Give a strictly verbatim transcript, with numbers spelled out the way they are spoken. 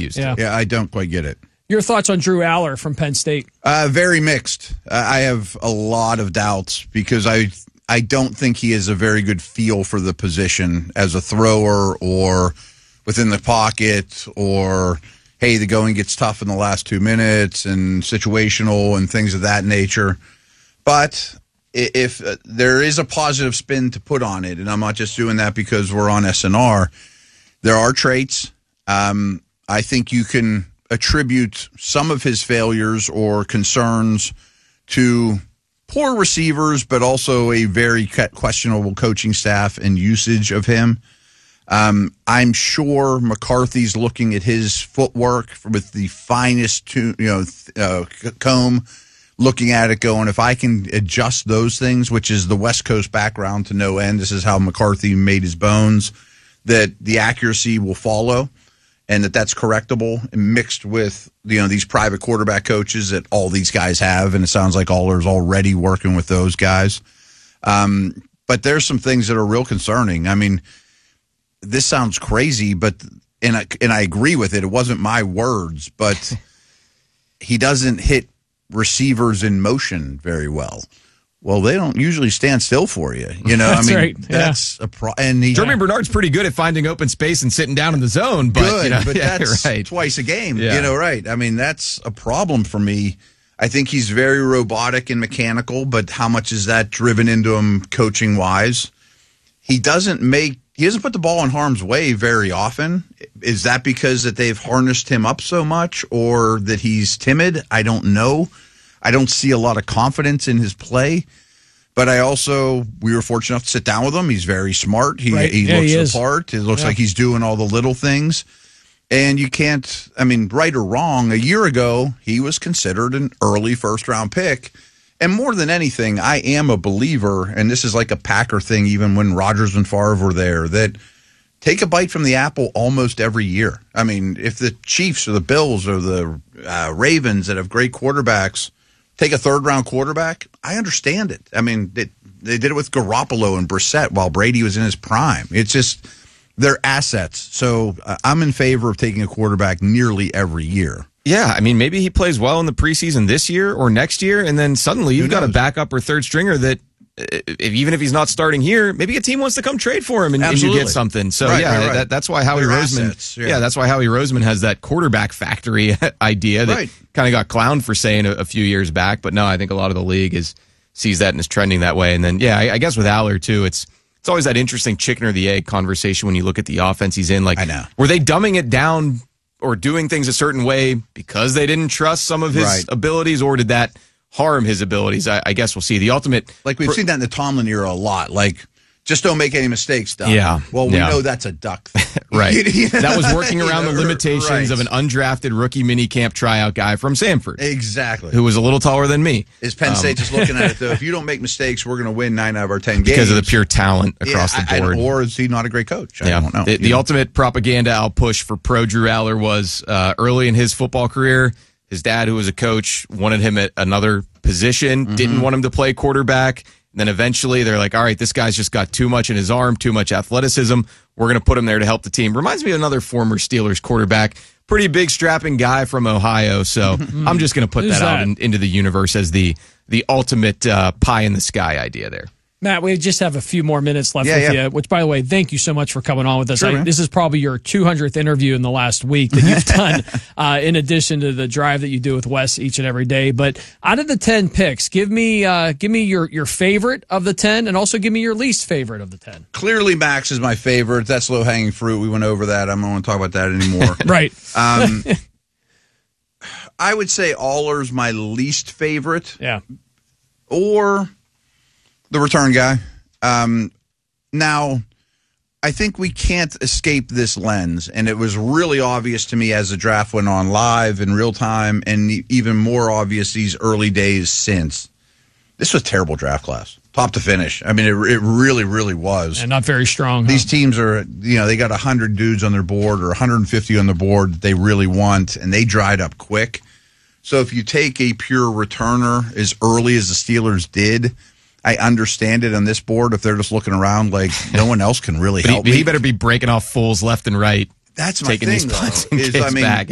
used yeah. to. Yeah, I don't quite get it. Your thoughts on Drew Aller from Penn State? Uh, very mixed. Uh, I have a lot of doubts because I I don't think he has a very good feel for the position as a thrower or within the pocket or, hey, the going gets tough in the last two minutes and situational and things of that nature. But if uh, there is a positive spin to put on it, and I'm not just doing that because we're on S N R, there are traits. Um, I think you can attribute some of his failures or concerns to poor receivers, but also a very questionable coaching staff and usage of him. Um, I'm sure McCarthy's looking at his footwork with the finest, to, you know, uh, comb, looking at it going, if I can adjust those things, which is the West Coast background to no end, this is how McCarthy made his bones, that the accuracy will follow. And that that's correctable, mixed with, you know, these private quarterback coaches that all these guys have, and it sounds like Aller's already working with those guys. Um, but there's some things that are real concerning. I mean, this sounds crazy, but and I, and I agree with it. It wasn't my words, but he doesn't hit receivers in motion very well. Well, they don't usually stand still for you. You know, that's I mean, right. yeah. that's a pro. And he, Jeremy Bernard's pretty good at finding open space and sitting down in the zone, but good, you know, but yeah, that's right. twice a game. Yeah. You know, right? I mean, that's a problem for me. I think he's very robotic and mechanical, but how much is that driven into him coaching wise? He doesn't make. He doesn't put the ball in harm's way very often. Is that because that they've harnessed him up so much, or that he's timid? I don't know. I don't see a lot of confidence in his play. But I also, we were fortunate enough to sit down with him. He's very smart. He, right. he yeah, looks he the is. part. It looks yeah. like he's doing all the little things. And you can't, I mean, right or wrong, a year ago, he was considered an early first-round pick. And more than anything, I am a believer, and this is like a Packer thing even when Rodgers and Favre were there, that take a bite from the apple almost every year. I mean, if the Chiefs or the Bills or the uh, Ravens that have great quarterbacks take a third-round quarterback, I understand it. I mean, they, they did it with Garoppolo and Brissett while Brady was in his prime. It's just they're assets. So uh, I'm in favor of taking a quarterback nearly every year. Yeah, I mean, maybe he plays well in the preseason this year or next year, and then suddenly you've got a backup or third stringer that, if, even if he's not starting here, maybe a team wants to come trade for him and, and you get something. So, right, yeah, right, right. That, that's why Howie They're Roseman, assets, yeah. yeah, that's why Howie Roseman has that quarterback factory idea that Right. kind of got clowned for saying a, a few years back. But no, I think a lot of the league is sees that and is trending that way. And then, yeah, I, I guess with Aller too, it's it's always that interesting chicken or the egg conversation when you look at the offense he's in. Like, I know. Were they dumbing it down or doing things a certain way because they didn't trust some of his Right. abilities, or did that harm his abilities? I, I guess we'll see. The ultimate, Like we've seen that in the Tomlin era a lot. Like, just don't make any mistakes, Doug. Yeah. Well, we Yeah. know that's a duck thing. right? You know? That was working around You the know, limitations right. of an undrafted rookie mini camp tryout guy from Samford, Exactly. who was a little taller than me. Is Penn State Um, just looking at it, though? If you don't make mistakes, we're going to win nine out of our ten games. because of the pure talent across Yeah, the I- I board. don't- or is he not a great coach? I yeah. don't know. The, You the know? ultimate propaganda I'll push for pro Drew Aller was uh, early in his football career. His dad, who was a coach, wanted him at another position, Mm-hmm. didn't want him to play quarterback. And then eventually they're like, all right, this guy's just got too much in his arm, too much athleticism. We're going to put him there to help the team. Reminds me of another former Steelers quarterback, pretty big strapping guy from Ohio. So I'm just going to put Who's that, out that? in, into the universe as the the ultimate uh, pie in the sky idea there. Matt, we just have a few more minutes left Yeah, with yeah. you, which, by the way, thank you so much for coming on with us. Sure, I, man. this is probably your two hundredth interview in the last week that you've done, uh, in addition to the drive that you do with Wes each and every day. But out of the ten picks, give me uh, give me your, your favorite of the ten, and also give me your least favorite of the ten. Clearly, Max is my favorite. That's low-hanging fruit. We went over that. I don't want to talk about that anymore. Right. Um, I would say Aller's my least favorite, Yeah. or the return guy. Um, now, I think we can't escape this lens, and it was really obvious to me as the draft went on live in real time, and even more obvious these early days since. This was a terrible draft class, top to finish. I mean, it, it really, really was. And not very strong. Huh? These teams are, you know, they got one hundred dudes on their board or one hundred fifty on the board that they really want, and they dried up quick. So if you take a pure returner as early as the Steelers did, I understand it on this board if they're just looking around like no one else can really But help he, me. he better be breaking off fools left and right. That's my taking thing, these punts though, and is, kicks I mean, back.